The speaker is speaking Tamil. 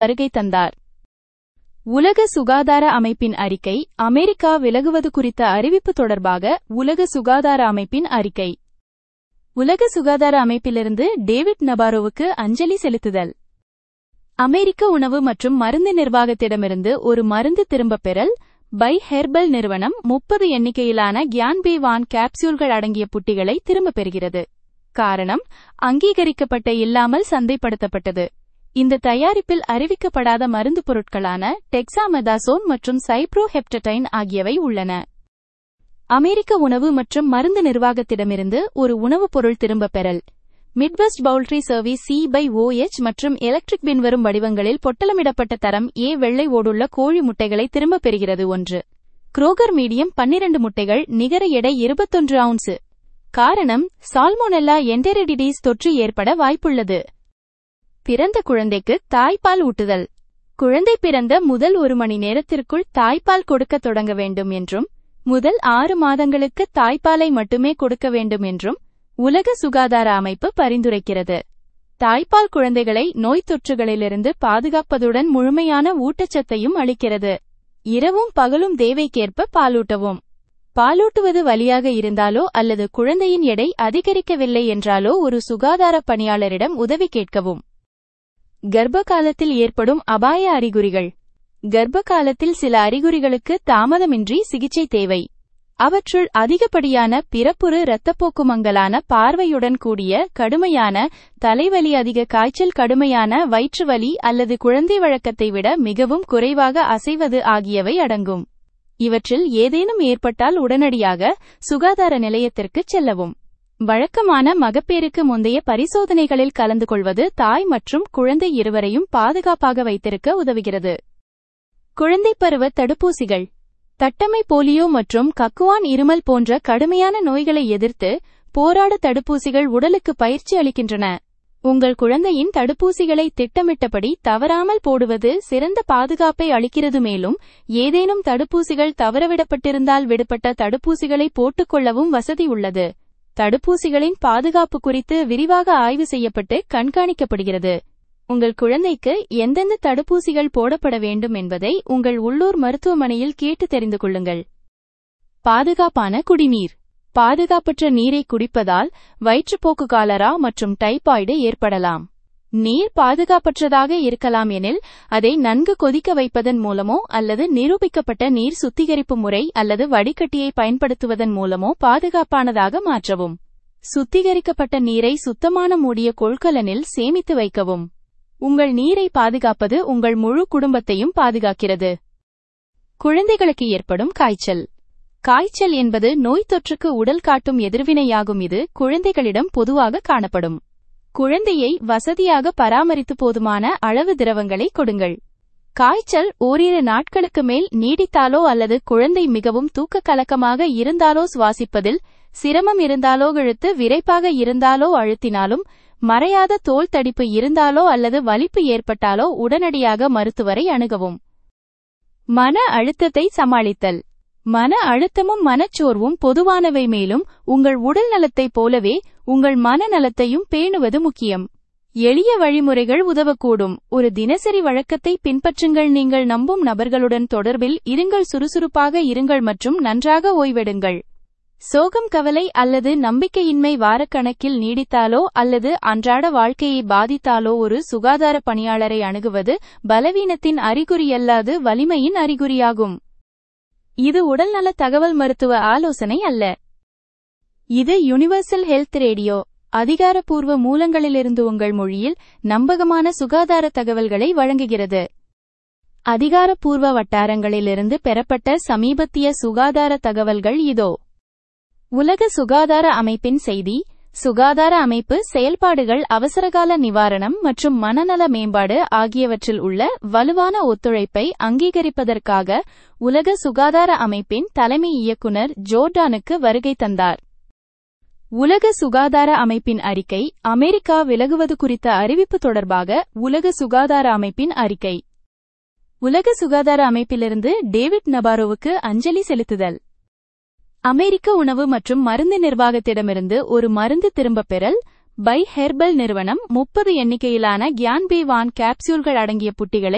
வருகை தந்தார். உலக சுகாதார அமைப்பின் அறிக்கை அமெரிக்கா விலகுவது குறித்த அறிவிப்பு தொடர்பாக உலக சுகாதார அமைப்பின் அறிக்கை. உலக சுகாதார அமைப்பிலிருந்து டேவிட் நபாரோவுக்கு அஞ்சலி செலுத்துதல். அமெரிக்க உணவு மற்றும் மருந்து நிர்வாகத்திடமிருந்து ஒரு மருந்து திரும்பப் பெறல். பை ஹெர்பல் நிறுவனம் 30 எண்ணிக்கையிலான கியான்பே வான் கேப்சூல்கள் அடங்கிய புட்டிகளை திரும்பப் பெறுகிறது. காரணம், அங்கீகரிக்கப்பட்ட இல்லாமல் சந்தைப்படுத்தப்பட்டது. இந்த தயாரிப்பில் அறிவிக்கப்படாத மருந்து பொருட்களான டெக்ஸாமெதாசோன் மற்றும் சைப்ரோஹெப்டடைன் ஆகியவை உள்ளன. அமெரிக்க உணவு மற்றும் மருந்து நிர்வாகத்திடமிருந்து ஒரு உணவுப் பொருள் திரும்பப் பெறல். மிட்வெஸ்ட் பவுல்ட்ரி சர்வீஸ் C/OH மற்றும் எலக்ட்ரிக் பின் வரும் வடிவங்களில் பொட்டலமிடப்பட்ட தரம் A வெள்ளை ஓடுள்ள கோழி முட்டைகளை திரும்பப் பெறுகிறது. 1 குரோகர் மீடியம் 12 முட்டைகள், நிகர எடை 21 அவுன்ஸ். காரணம், சால்மோனெல்லா என்டெரிடிஸ் தொற்று ஏற்பட வாய்ப்புள்ளது. பிறந்த குழந்தைக்கு தாய்ப்பால் ஊட்டுதல். குழந்தை பிறந்த முதல் 1 மணி நேரத்திற்குள் தாய்ப்பால் கொடுக்கத் தொடங்க வேண்டும் என்றும், முதல் 6 மாதங்களுக்கு தாய்ப்பாலை மட்டுமே கொடுக்க வேண்டும் என்றும் உலக சுகாதார அமைப்பு பரிந்துரைக்கிறது. தாய்ப்பால் குழந்தைகளை நோய்த் தொற்றுகளிலிருந்து பாதுகாப்பதுடன் முழுமையான ஊட்டச்சத்தையும் அளிக்கிறது. இரவும் பகலும் தேவைக்கேற்ப பாலூட்டவும். பாலூட்டுவது வலியாக இருந்தாலோ அல்லது குழந்தையின் எடை அதிகரிக்கவில்லை என்றாலோ ஒரு சுகாதார பணியாளரிடம் உதவி கேட்கவும். கர்ப்ப காலத்தில் ஏற்படும் அபாய அறிகுறிகள். கர்ப்ப காலத்தில் சில அறிகுறிகளுக்கு தாமதமின்றி சிகிச்சை தேவை. அவற்றுள் அதிகப்படியான பிறப்புறு இரத்தப்போக்கு, மங்கலான பார்வையுடன் கூடிய கடுமையான தலைவலி, அதிக காய்ச்சல், கடுமையான வயிற்றுவலி அல்லது குழந்தை வழக்கத்தை விட மிகவும் குறைவாக அசைவது ஆகியவை அடங்கும். இவற்றில் ஏதேனும் ஏற்பட்டால் உடனடியாக சுகாதார நிலையத்திற்குச் செல்லவும். வழக்கமான மகப்பேறுக்கு முந்தைய பரிசோதனைகளில் கலந்து கொள்வது தாய் மற்றும் குழந்தை இருவரையும் பாதுகாப்பாக வைத்திருக்க உதவுகிறது. குழந்தை பருவ தடுப்பூசிகள். தட்டம்மை, போலியோ மற்றும் கக்குவான் இருமல் போன்ற கடுமையான நோய்களை எதிர்த்து போராட தடுப்பூசிகள் உடலுக்கு பயிற்சி அளிக்கின்றன. உங்கள் குழந்தையின் தடுப்பூசிகளை திட்டமிட்டபடி தவறாமல் போடுவது சிறந்த பாதுகாப்பை அளிக்கிறது. மேலும் ஏதேனும் தடுப்பூசிகள் தவறவிடப்பட்டிருந்தால் விடுபட்ட தடுப்பூசிகளை போட்டுக்கொள்ளவும் வசதி உள்ளது. தடுப்பூசிகளின் பாதுகாப்பு குறித்து விரிவாக ஆய்வு செய்யப்பட்டு கண்காணிக்கப்படுகிறது. உங்கள் குழந்தைக்கு எந்தெந்த தடுப்பூசிகள் போடப்பட வேண்டும் என்பதை உங்கள் உள்ளூர் மருத்துவமனையில் கேட்டு தெரிந்து கொள்ளுங்கள். பாதுகாப்பான குடிநீர். பாதுகாப்பற்ற நீரை குடிப்பதால் வயிற்றுப்போக்கு, காலரா மற்றும் டைபாய்டு ஏற்படலாம். நீர் பாதுகாப்பற்றதாக இருக்கலாம் எனில் அதை நன்கு கொதிக்க வைப்பதன் மூலமோ அல்லது நிரூபிக்கப்பட்ட நீர் சுத்திகரிப்பு முறை அல்லது வடிகட்டியை பயன்படுத்துவதன் மூலமோ பாதுகாப்பானதாக மாற்றவும். சுத்திகரிக்கப்பட்ட நீரை சுத்தமான மூடிய கொள்கலனில் சேமித்து வைக்கவும். உங்கள் நீரை பாதுகாப்பது உங்கள் முழு குடும்பத்தையும் பாதுகாக்கிறது. குழந்தைகளுக்கு ஏற்படும் காய்ச்சல். காய்ச்சல் என்பது நோய் தொற்றுக்கு உடல் காட்டும் எதிர்வினையாகும். இது குழந்தைகளிடம் பொதுவாக காணப்படும். குழந்தையை வசதியாக பராமரித்து போதுமான அளவு திரவங்களை கொடுங்கள். காய்ச்சல் ஓரிரு நாட்களுக்கு மேல் நீடித்தாலோ அல்லது குழந்தை மிகவும் தூக்க கலக்கமாக இருந்தாலோ, சுவாசிப்பதில் சிரமம் இருந்தாலோ, இழுத்து விரைப்பாக இருந்தாலோ, அழுத்தினாலும் மறையாத தோல் தடிப்பு இருந்தாலோ அல்லது வலிப்பு ஏற்பட்டாலோ உடனடியாக மருத்துவரை அணுகவும். மன அழுத்தத்தை சமாளித்தல். மன அழுத்தமும் மனச்சோர்வும் பொதுவானவை. மேலும் உங்கள் உடல் நலத்தைப் போலவே உங்கள் மனநலத்தையும் பேணுவது முக்கியம். எளிய வழிமுறைகள் உதவக்கூடும். ஒரு தினசரி வழக்கத்தை பின்பற்றுங்கள். நீங்கள் நம்பும் நபர்களுடன் தொடர்பில் இருங்கள். சுறுசுறுப்பாக இருங்கள் மற்றும் நன்றாக ஓய்வெடுங்கள். சோகம், கவலை அல்லது நம்பிக்கையின்மை வாரக்கணக்கில் நீடித்தாலோ அல்லது அன்றாட வாழ்க்கையை பாதித்தாலோ ஒரு சுகாதார பணியாளரை அணுகுவது பலவீனத்தின் அறிகுறியல்லாது வலிமையின் அறிகுறியாகும். இது உடல்நல தகவல் மருத்துவ ஆலோசனை அல்ல. இது யுனிவர்சல் ஹெல்த் ரேடியோ. அதிகாரப்பூர்வ மூலங்களிலிருந்து உங்கள் மொழியில் நம்பகமான சுகாதார தகவல்களை வழங்குகிறது. அதிகாரப்பூர்வ வட்டாரங்களிலிருந்து பெறப்பட்ட சமீபத்திய சுகாதார தகவல்கள் இதோ. உலக சுகாதார அமைப்பின் செய்தி. சுகாதார அமைப்பு செயல்பாடுகள் அவசரகால நிவாரணம் மற்றும் மனநல மேம்பாடு ஆகியவற்றில் உள்ள வலுவான ஒத்துழைப்பை அங்கீகரிப்பதற்காக உலக சுகாதார அமைப்பின் தலைமை இயக்குனர் ஜோர்டானுக்கு வருகை தந்தார். உலக சுகாதார அமைப்பின் அறிக்கை அமெரிக்கா விலகுவது குறித்த அறிவிப்பு தொடர்பாக உலக சுகாதார அமைப்பின் அறிக்கை. உலக சுகாதார அமைப்பிலிருந்து டேவிட் நபாரோவுக்கு அஞ்சலி செலுத்துதல். அமெரிக்க உணவு மற்றும் மருந்து நிர்வாகத்திடமிருந்து ஒரு மருந்து திரும்பப் பெறல். பை ஹெர்பல் நிறுவனம் 30 எண்ணிக்கையிலான கியான்பே வான் கேப்சூல்கள் அடங்கிய புட்டிகளை